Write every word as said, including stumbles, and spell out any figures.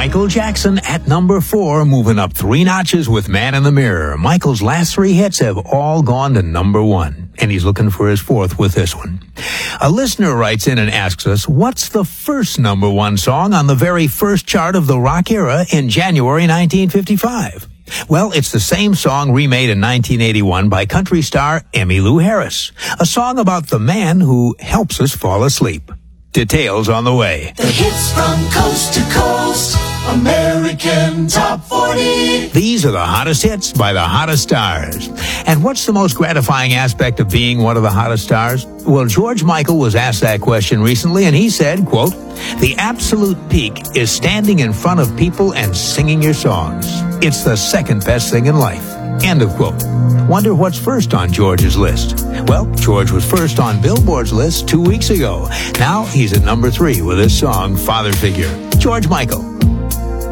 Michael Jackson at number four, moving up three notches with Man in the Mirror. Michael's last three hits have all gone to number one, and he's looking for his fourth with this one. A listener writes in and asks us, what's the first number one song on the very first chart of the rock era in January nineteen fifty-five? Well, it's the same song remade in nineteen eighty-one by country star Emmylou Harris, a song about the man who helps us fall asleep. Details on the way. The hits from coast to coast, American Top forty. These are the hottest hits by the hottest stars. And what's the most gratifying aspect of being one of the hottest stars? Well, George Michael was asked that question recently, and he said, quote, "The absolute peak is standing in front of people and singing your songs. It's the second best thing in life." End of quote. Wonder what's first on George's list? Well, George was first on Billboard's list two weeks ago. Now he's at number three with his song, Father Figure. George Michael.